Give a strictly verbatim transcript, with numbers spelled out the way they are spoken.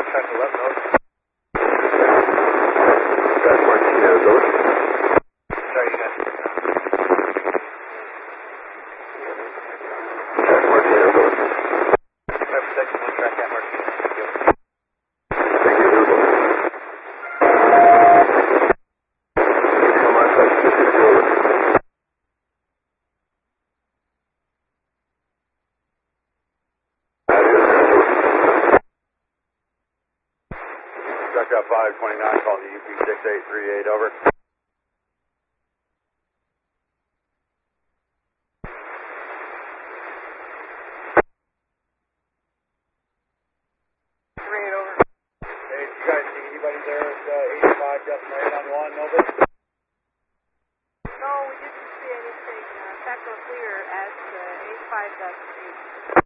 Track eleven, over. Track Martinez, over. Sorry, you got Track Martinez, over. five protection, one track at Martinez. Thank you. Thank you, over. Come on, track fifty-two, over. Truck five twenty-nine, calling the U P six eight three eight, over. three eight, over. Hey, you guys see anybody there at uh, eighty-five, Justin eight on one, over? No, we didn't see anything. Uh, Taco clear at uh, eighty-five, eight.